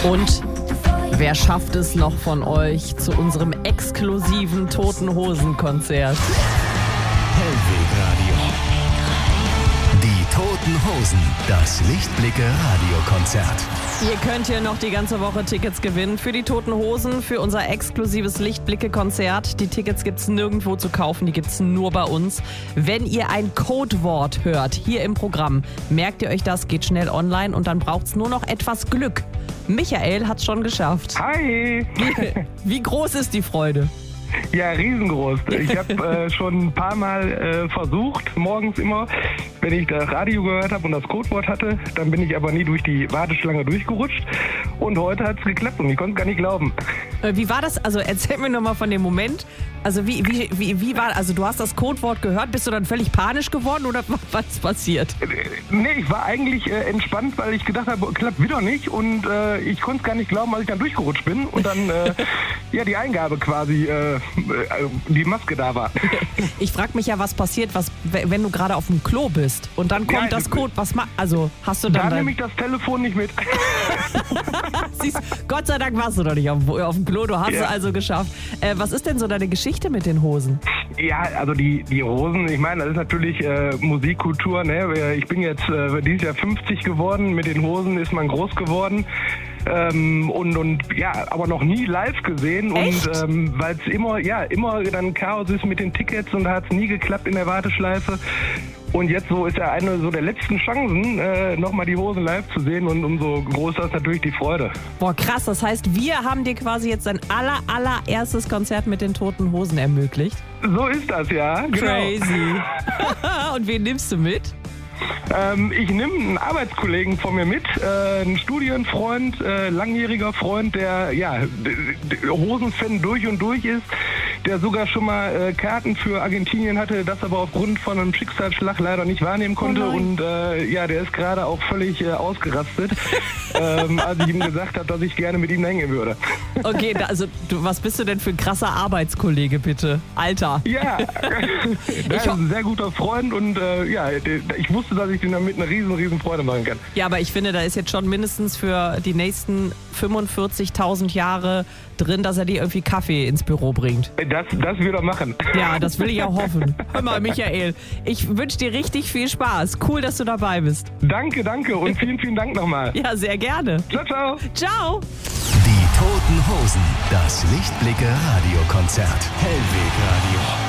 Und wer schafft es noch von euch zu unserem exklusiven Toten Hosen Konzert? Hellweg Radio. Die Toten Hosen, das Lichtblicke Radiokonzert. Ihr könnt hier noch die ganze Woche Tickets gewinnen für die Toten Hosen, für unser exklusives Lichtblicke-Konzert. Die Tickets gibt's nirgendwo zu kaufen, die gibt's nur bei uns. Wenn ihr ein Codewort hört, hier im Programm, merkt ihr euch das, geht schnell online und dann braucht's nur noch etwas Glück. Michael hat's schon geschafft. Hi! Wie groß ist die Freude? Ja, riesengroß. Ich habe schon ein paar Mal versucht, morgens immer, wenn ich das Radio gehört habe und das Codewort hatte, dann bin ich aber nie durch die Warteschlange durchgerutscht. Und heute hat es geklappt und ich konnte es gar nicht glauben. Wie war das? Also erzähl mir nochmal von dem Moment. Also wie war, also du hast das Codewort gehört, bist du dann völlig panisch geworden oder was ist passiert? Nee, ich war eigentlich entspannt, weil ich gedacht habe, klappt wieder nicht und ich konnte es gar nicht glauben, als ich dann durchgerutscht bin und dann ja die Eingabe quasi, die Maske da war. Ich frage mich ja, was passiert, wenn du gerade auf dem Klo bist und dann kommt das Code, also hast du dann... Da nehme ich das Telefon nicht mit. Siehst, Gott sei Dank warst du doch nicht auf dem Klo, du hast es also geschafft. Was ist denn so deine Geschichte mit den Hosen? Ja, also die Hosen, ich meine, das ist natürlich Musikkultur, ne? Ich bin jetzt dieses Jahr 50 geworden, mit den Hosen ist man groß geworden. Und ja, aber noch nie live gesehen. Echt? Und weil es immer dann Chaos ist mit den Tickets und da hat es nie geklappt in der Warteschleife. Und jetzt so ist ja eine so der letzten Chancen, nochmal die Hosen live zu sehen und umso größer ist natürlich die Freude. Boah, krass, das heißt, wir haben dir quasi jetzt dein allererstes Konzert mit den Toten Hosen ermöglicht. So ist das, ja. Genau. Crazy. Und wen nimmst du mit? Ich nehme einen Arbeitskollegen von mir mit, einen Studienfreund, langjähriger Freund, der Hosenfan durch und durch ist, der sogar schon mal Karten für Argentinien hatte, das aber aufgrund von einem Schicksalsschlag leider nicht wahrnehmen konnte und der ist gerade auch völlig ausgerastet, als ich ihm gesagt habe, dass ich gerne mit ihm hängen würde. Okay, also was bist du denn für ein krasser Arbeitskollege, bitte? Alter. Ja, der ist ein sehr guter Freund und ich wusste, dass ich den damit eine riesen Freude machen kann. Ja, aber ich finde, da ist jetzt schon mindestens für die nächsten 45.000 Jahre drin, dass er dir irgendwie Kaffee ins Büro bringt. Das will er machen. Ja, das will ich auch hoffen. Hör mal, Michael, ich wünsche dir richtig viel Spaß. Cool, dass du dabei bist. Danke und vielen Dank nochmal. Ja, sehr gerne. Ciao. Ciao. Die Toten Hosen, das Lichtblicke Radiokonzert. Hellweg Radio.